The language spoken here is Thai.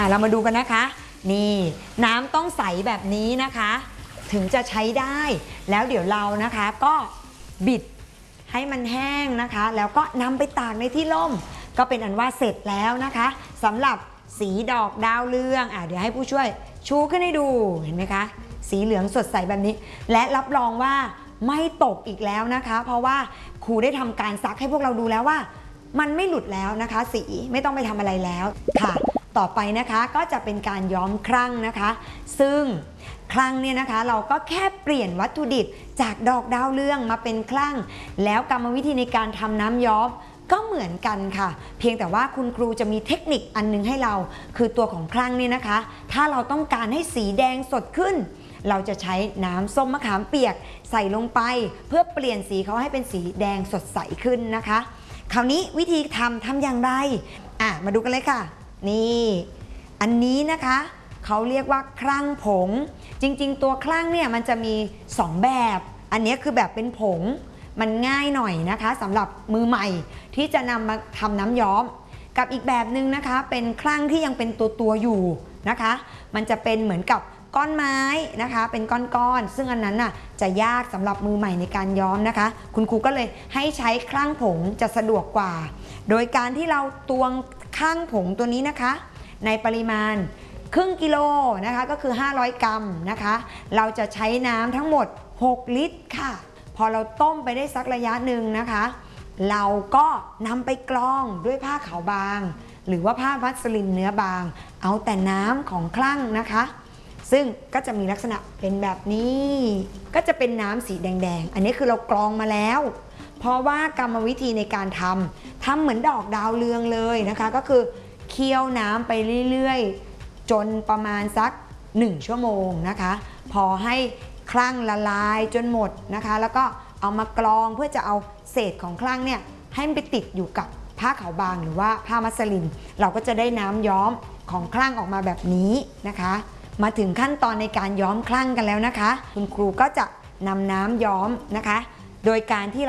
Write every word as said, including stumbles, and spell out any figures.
เรามาดูกันนะคะนี่น้ำต้องใสแบบนี้นะคะถึงจะใช้ได้แล้วเดี๋ยวเรานะคะก็บิดให้มันแห้งนะคะแล้วก็นำไปตากในที่ร่มก็เป็นอันว่าเสร็จแล้วนะคะสำหรับสีดอกดาวเรืองอ่ะเดี๋ยวให้ผู้ช่วยชูขึ้นให้ดูเห็นไหมคะสีเหลืองสดใสแบบนี้และรับรองว่าไม่ตกอีกแล้วนะคะเพราะว่าครูได้ทำการซักให้พวกเราดูแล้วว่ามันไม่หลุดแล้วนะคะสีไม่ต้องไปทำอะไรแล้วค่ะต่อไปนะคะก็จะเป็นการย้อมครั่งนะคะซึ่งครั่งเนี่ยนะคะเราก็แค่เปลี่ยนวัตถุดิบจากดอกดาวเรืองมาเป็นครั่งแล้วกรรมวิธีในการทำน้ำย้อมก็เหมือนกันค่ะเพียงแต่ว่าคุณครูจะมีเทคนิคอันนึงให้เราคือตัวของครั่งเนี่ยนะคะถ้าเราต้องการให้สีแดงสดขึ้นเราจะใช้น้ำส้มมะขามเปียกใส่ลงไปเพื่อเปลี่ยนสีเขาให้เป็นสีแดงสดใสขึ้นนะคะคราวนี้วิธีทำทำอย่างไรอ่ะมาดูกันเลยค่ะนี่อันนี้นะคะเขาเรียกว่าครั่งผงจริงๆตัวครั่งเนี่ยมันจะมีสองแบบอันนี้คือแบบเป็นผงมันง่ายหน่อยนะคะสำหรับมือใหม่ที่จะนำมาทำน้ำย้อมกับอีกแบบหนึ่งนะคะเป็นครั่งที่ยังเป็นตัวตัวอยู่นะคะมันจะเป็นเหมือนกับก้อนไม้นะคะเป็นก้อนๆซึ่งอันนั้นน่ะจะยากสำหรับมือใหม่ในการย้อมนะคะคุณครูก็เลยให้ใช้ครั่งผงจะสะดวกกว่าโดยการที่เราตวงครั่งผงตัวนี้นะคะในปริมาณครึ่งกิโลนะคะก็คือห้าร้อยกรัมนะคะเราจะใช้น้ำทั้งหมดหกลิตรค่ะพอเราต้มไปได้สักระยะหนึ่งนะคะเราก็นำไปกรองด้วยผ้าขาวบางหรือว่าผ้ามัสลินเนื้อบางเอาแต่น้ำของครั่งนะคะซึ่งก็จะมีลักษณะเป็นแบบนี้ก็จะเป็นน้ำสีแดงๆอันนี้คือเรากรองมาแล้วเพราะว่ากรรมวิธีในการทำทำเหมือนดอกดาวเรืองเลยนะคะก็คือเคี่ยวน้ำไปเรื่อยๆจนประมาณสักหนึ่งชั่วโมงนะคะพอให้ครั่งละลายจนหมดนะคะแล้วก็เอามากรองเพื่อจะเอาเศษของครั่งเนี่ยให้มันไปติดอยู่กับผ้าขาวบางหรือว่าผ้ามัสลินเราก็จะได้น้ำย้อมของครั่งออกมาแบบนี้นะคะมาถึงขั้นตอนในการย้อมครั่งกันแล้วนะคะคุณครูก็จะนำน้ำย้อมนะคะโดยการที่